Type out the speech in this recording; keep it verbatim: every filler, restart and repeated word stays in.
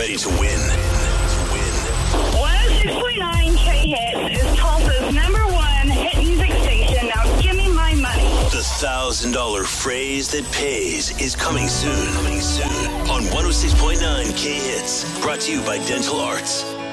ready to win. one oh six point nine K-Hits is Tulsa's number one hit music station. Now give me my money. The one thousand dollars phrase that pays is coming soon. Coming soon on one oh six point nine K-Hits. Brought to you by Dental Arts.